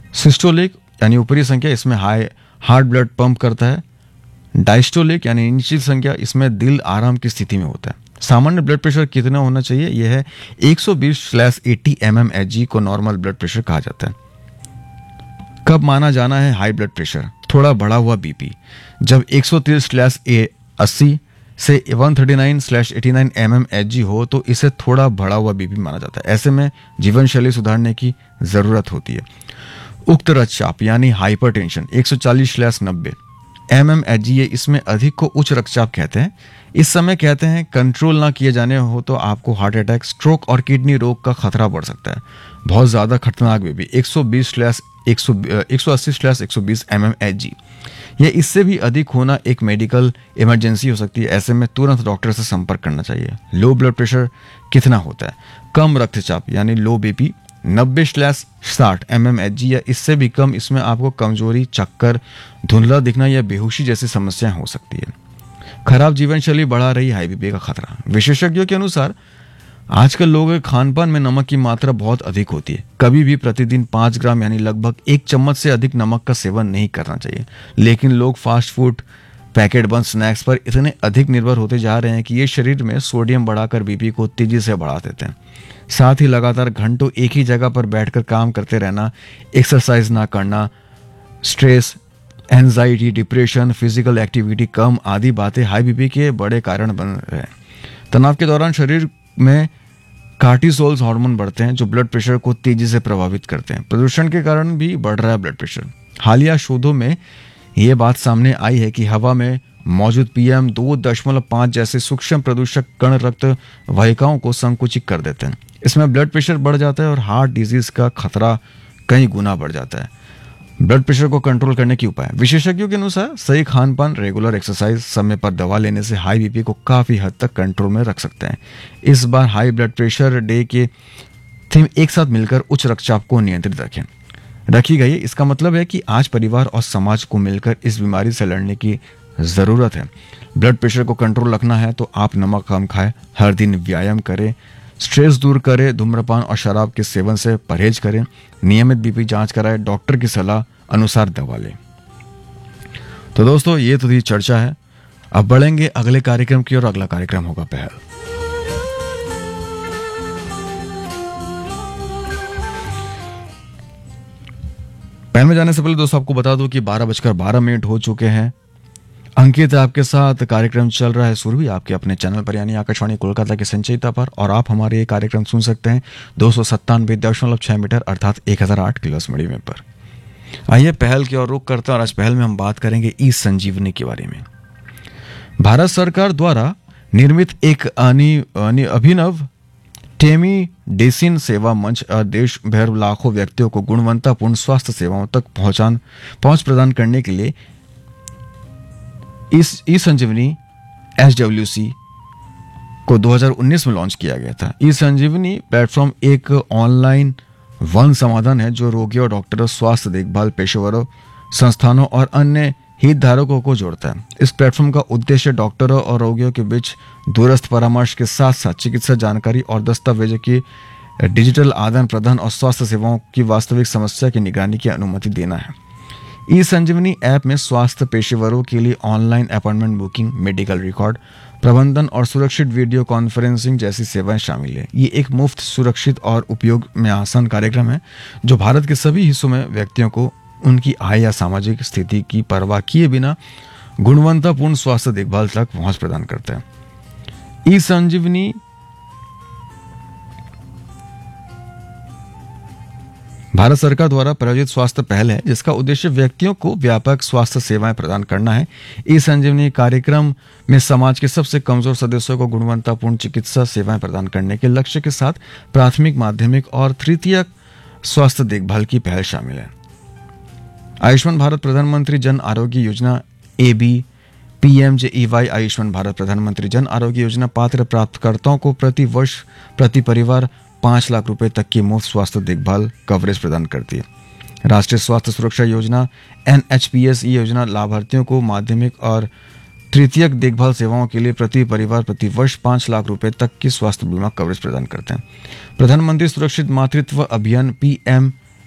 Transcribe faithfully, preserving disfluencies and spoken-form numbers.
Systolic यानी ऊपरी संख्या, इसमें हाई हार्ट ब्लड पंप करता है। डायस्टोलिक यानी निचली संख्या, इसमें दिल आराम की स्थिति में होता है। सामान्य ब्लड प्रेशर कितना होना चाहिए? यह है एक सौ बीस स्लैश अस्सी एम एम एच जी को नॉर्मल ब्लड प्रेशर कहा जाता है। कब माना जाना है हाई ब्लड प्रेशर? थोड़ा बढ़ा हुआ बीपी, जब एक सौ तीस स्लैश अस्सी से एक सौ उनतालीस स्लैश नवासी एम एम एच जी हो तो इसे थोड़ा बढ़ा हुआ बीपी माना जाता है। ऐसे में जीवन शैली सुधारने की जरूरत होती है। उक्त रक्तचाप यानी हाइपरटेंशन एक सौ चालीस स्लैश नब्बे एम एम एच जी, इसमें अधिक को उच्च रक्तचाप कहते हैं। इस समय कहते हैं कंट्रोल ना किए जाने हो तो आपको हार्ट अटैक, स्ट्रोक और किडनी रोग का खतरा बढ़ सकता है। बहुत ज्यादा खतरनाक बीपी एक सौ बीस स्लैश एक सौ अस्सी स्लैश एक सौ बीस एम एम एच जी, यह इससे भी अधिक होना एक मेडिकल इमरजेंसी हो सकती है। ऐसे में तुरंत डॉक्टर से संपर्क करना चाहिए। लो ब्लड प्रेशर कितना होता है? कम रक्तचाप यानी लो बीपी नब्बे स्लैश साठ एम एम एच जी या इससे भी कम, इसमें आपको कमजोरी, चक्कर, धुंधला दिखना या बेहोशी जैसी समस्याएं हो सकती है। खराब जीवन शैली बढ़ा रही हाई बीपी का खतरा। विशेषज्ञों के अनुसार आजकल लोगों के खान पान में नमक की मात्रा बहुत अधिक होती है। कभी भी प्रतिदिन पाँच ग्राम यानी लगभग एक चम्मच से अधिक नमक का सेवन नहीं करना चाहिए। लेकिन लोग फास्ट फूड, पैकेट बंद स्नैक्स पर इतने अधिक निर्भर होते जा रहे हैं कि ये शरीर में सोडियम बढ़ाकर बीपी को तेजी से बढ़ा देते हैं। साथ ही लगातार घंटों एक ही जगह पर बैठकर काम करते रहना, एक्सरसाइज ना करना, stress, anxiety, depression, physical activity कम आदि बातें हाई बीपी के बड़े कारण बन रहे हैं। तनाव के दौरान शरीर में कार्टिसोल्स हार्मोन बढ़ते हैं जो ब्लड प्रेशर को तेजी से प्रभावित करते हैं। प्रदूषण के कारण भी बढ़ रहा है ब्लड प्रेशर। हालिया शोधों में यह बात सामने आई है कि हवा में मौजूद पी एम दो दशमलव पाँच जैसे सूक्ष्म प्रदूषक कण रक्त वाहिकाओं को संकुचित कर देते हैं। इसमें ब्लड प्रेशर बढ़ जाता है और हार्ट डिजीज का खतरा कई गुना बढ़ जाता है। ब्लड प्रेशर को कंट्रोल करने के उपाय। विशेषज्ञों के अनुसार सही खान पान, रेगुलर एक्सरसाइज, समय पर दवा लेने से हाई बीपी को काफी हद तक कंट्रोल में रख सकते हैं। इस बार हाई ब्लड प्रेशर डे के थीम एक साथ मिलकर उच्च रक्तचाप को नियंत्रित रखें रखी गई। इसका मतलब है कि आज परिवार और समाज को मिलकर इस बीमारी से लड़ने की जरूरत है। ब्लड प्रेशर को कंट्रोल रखना है तो आप नमक कम खाएं, हर दिन व्यायाम करें, स्ट्रेस दूर करें, धूम्रपान और शराब के सेवन से परहेज करें, नियमित बीपी जांच कराएं, डॉक्टर की सलाह अनुसार दवा लें। तो दोस्तों, ये तो थी चर्चा है। अब बढ़ेंगे अगले कार्यक्रम की ओर। अगला कार्यक्रम होगा पहल। पहल में जाने से पहले दोस्तों आपको बता दूं कि बारह बजकर बारह मिनट हो चुके हैं। अंकित आपके साथ कार्यक्रम चल रहा है सुरभि आपके अपने चैनल पर यानी आकाशवाणी कोलकाता के संचयिता पर, और आप हमारे ये कार्यक्रम सुन सकते हैं दो सौ सत्तानवे दशमलव छह मीटर अर्थात एक हजार आठ किलो मीडियम पर। आइए पहल की ओर रुख करते हैं और आज पहल में हम बात करेंगे ई संजीवनी के बारे में। भारत सरकार द्वारा निर्मित एक अभिनव टेमी डेसिन सेवा मंच देश भर लाखों व्यक्तियों को गुणवत्तापूर्ण स्वास्थ्य सेवाओं तक पहुंचान पहुंच प्रदान करने के लिए इस ई संजीवनी एस डब्ल्यू सी को दो हज़ार उन्नीस में लॉन्च किया गया था। ई संजीवनी प्लेटफॉर्म एक ऑनलाइन वन समाधान है जो रोगियों, डॉक्टरों, स्वास्थ्य देखभाल पेशेवरों, संस्थानों और अन्य हितधारकों को जोड़ता है। इस प्लेटफॉर्म का उद्देश्य डॉक्टरों और रोगियों के बीच दूरस्थ परामर्श के साथ साथ चिकित्सा जानकारी और दस्तावेजों की डिजिटल आदान प्रदान और स्वास्थ्य सेवाओं की वास्तविक समस्या की निगरानी की अनुमति देना है। ई संजीवनी ऐप में स्वास्थ्य पेशेवरों के लिए online appointment booking, medical record प्रबंधन और सुरक्षित वीडियो कॉन्फ्रेंसिंग जैसी सेवाएं शामिल है। ये एक मुफ्त, सुरक्षित और उपयोग में आसान कार्यक्रम है जो भारत के सभी हिस्सों में व्यक्तियों को उनकी आय या सामाजिक स्थिति की परवाह किए बिना गुणवत्तापूर्ण स्वास्थ्य देखभाल तक पहुंच प्रदान करता है। ई संजीवनी भारत सरकार द्वारा प्रायोजित स्वास्थ्य पहल है जिसका उद्देश्य व्यक्तियों को व्यापक स्वास्थ्य सेवाएं प्रदान करना है। ई संजीवनी कार्यक्रम में समाज के सबसे कमजोर सदस्यों को गुणवत्तापूर्ण चिकित्सा सेवाएं प्रदान करने के लक्ष्य के साथ प्राथमिक, माध्यमिक और तृतीयक स्वास्थ्य देखभाल की पहल शामिल है। आयुष्मान भारत प्रधानमंत्री Jan Arogya Yojana A B P M J E Y Ayushman Bharat प्रधानमंत्री जन आरोग्य योजना पात्र प्राप्तकर्ताओं को प्रति वर्ष प्रति परिवार पांच लाख रुपए तक की मुफ्त स्वास्थ्य देखभाल कवरेज प्रदान करती है। राष्ट्रीय स्वास्थ्य सुरक्षा योजना एन एच पी एस योजना लाभार्थियों को माध्यमिक और तृतीयक देखभाल सेवाओं के लिए प्रति परिवार प्रति वर्ष पांच लाख रुपए तक की स्वास्थ्य बीमा कवरेज प्रदान करते हैं। प्रधानमंत्री सुरक्षित मातृत्व अभियान पी एम